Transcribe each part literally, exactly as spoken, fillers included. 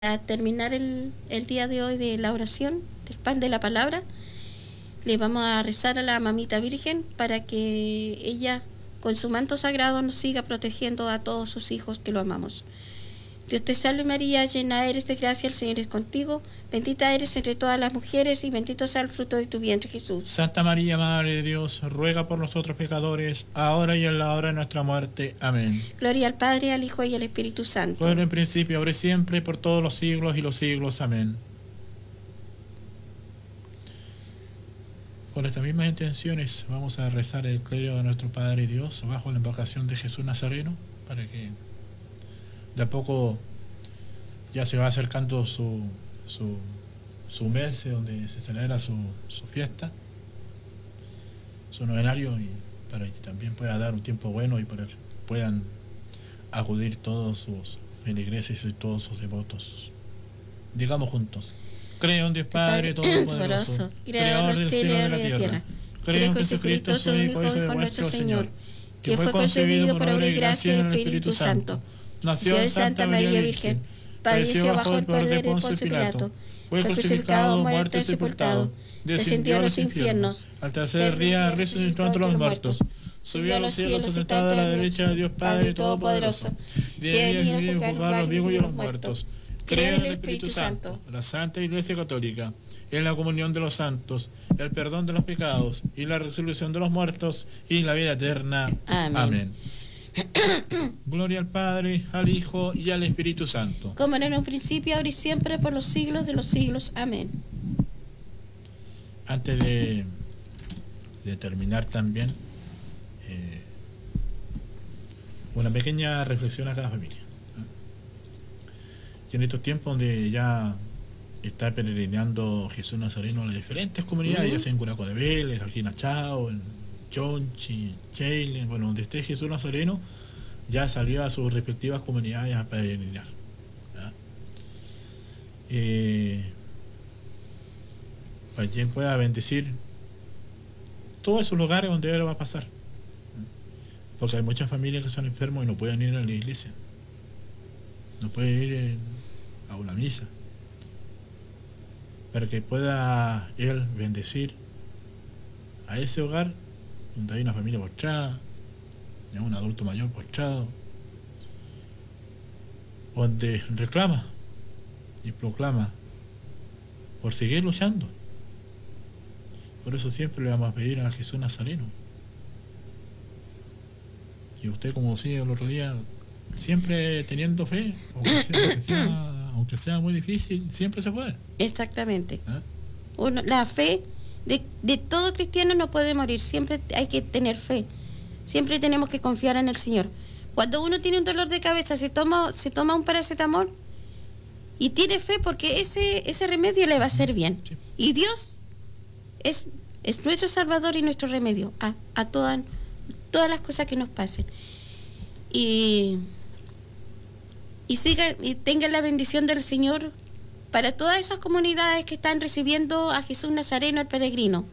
Para terminar el, el día de hoy de la oración del pan de la palabra, le vamos a rezar a la mamita Virgen para que ella con su manto sagrado nos siga protegiendo a todos sus hijos que lo amamos. Dios te salve María, llena eres de gracia, el Señor es contigo, bendita eres entre todas las mujeres y bendito sea el fruto de tu vientre Jesús. Santa María, Madre de Dios, ruega por nosotros pecadores, ahora y en la hora de nuestra muerte. Amén. Gloria al Padre, al Hijo y al Espíritu Santo. Como en principio, ahora y siempre, por todos los siglos y los siglos. Amén. Con estas mismas intenciones vamos a rezar el clero de nuestro Padre Dios bajo la invocación de Jesús Nazareno, para que de a poco ya se va acercando su, su, su mes donde se celebra su, su fiesta, su novenario, y para que también pueda dar un tiempo bueno y para que puedan acudir todos sus feligreses y todos sus devotos. Digamos juntos: creo en Dios Padre Todopoderoso, Creador del cielo y de la tierra. Creo en Jesucristo, su único Hijo de nuestro Señor, que fue concebido por obra y gracia del Espíritu Santo. Nació en Santa María Virgen, padeció bajo el poder de Poncio Pilato, fue crucificado, muerto y sepultado, descendió a los infiernos, al tercer día resucitó entre los muertos, subió a los cielos, sentado a la derecha de Dios Padre Todopoderoso, de ahí viene a juzgar a los vivos y a los muertos. Creo en el Espíritu Santo, la Santa Iglesia Católica, en la comunión de los santos, el perdón de los pecados y la resurrección de los muertos y la vida eterna. Amén. Amén. Gloria al Padre, al Hijo y al Espíritu Santo, como era en un principio, ahora y siempre, por los siglos de los siglos. Amén. Antes de, de terminar también, eh, una pequeña reflexión a cada familia. Y en estos tiempos donde ya está peregrinando Jesús Nazareno a las diferentes comunidades, uh-huh. ya sea en Curaco de Vélez, aquí en Achao, en Chonchi, Cheile, bueno, donde esté Jesús Nazareno, ya salió a sus respectivas comunidades a peregrinar. Eh, para quien pueda bendecir todos esos lugares donde él va a pasar, porque hay muchas familias que son enfermos y no pueden ir a la iglesia, no pueden ir en, a una misa, para que pueda él bendecir a ese hogar donde hay una familia postrada, un adulto mayor postrado, donde reclama y proclama por seguir luchando. Por eso siempre le vamos a pedir a Jesús Nazareno. Y usted, como decía el otro día, siempre teniendo fe, aunque sea, aunque sea, aunque sea muy difícil, siempre se puede. Exactamente. ¿Eh? Uno, la fe de, de todo cristiano no puede morir, siempre hay que tener fe, siempre tenemos que confiar en el Señor. Cuando uno tiene un dolor de cabeza, se toma, se toma un paracetamol y tiene fe porque ese, ese remedio le va a hacer bien. Sí. Y Dios es, es nuestro Salvador y nuestro remedio a, a todas, todas las cosas que nos pasen. Y, y, sigan, y tengan la bendición del Señor para todas esas comunidades que están recibiendo a Jesús Nazareno, el peregrino.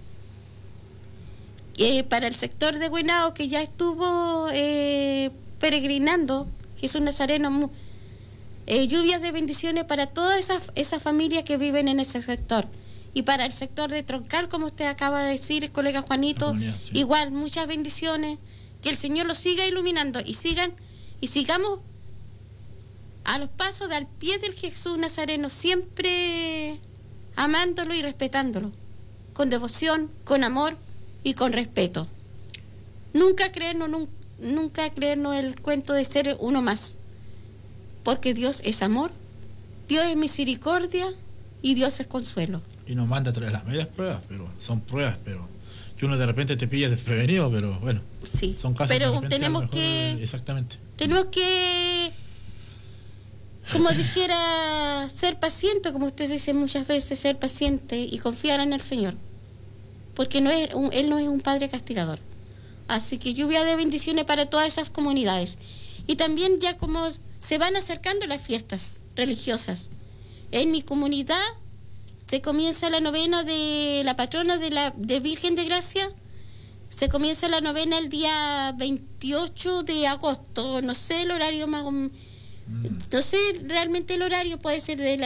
Eh, para el sector de Huenao, que ya estuvo eh, peregrinando Jesús Nazareno, eh, lluvias de bendiciones para todas esas, esas familias que viven en ese sector. Y para el sector de Troncal, como usted acaba de decir, el colega Juanito, comunidad, sí. Igual, muchas bendiciones, que el Señor los siga iluminando y sigan y sigamos a los pasos del pie del Jesús Nazareno, siempre amándolo y respetándolo, con devoción, con amor y con respeto. Nunca creernos, nunca, nunca creernos el cuento de ser uno más, porque Dios es amor, Dios es misericordia y Dios es consuelo. Y nos manda a través de las medias pruebas, pero son pruebas, pero que uno de repente te pilla desprevenido, pero bueno, sí, son casos pero que de repente tenemos mejor, que exactamente. Tenemos que, como dijera, ser paciente, como usted dice muchas veces, ser paciente y confiar en el Señor, porque no es un, Él no es un Padre castigador. Así que lluvia de bendiciones para todas esas comunidades. Y también ya como se van acercando las fiestas religiosas, en mi comunidad se comienza la novena de la patrona de la de Virgen de Gracia. Se comienza la novena el día veintiocho de agosto, no sé el horario más Mm. No sé realmente el horario, puede ser de las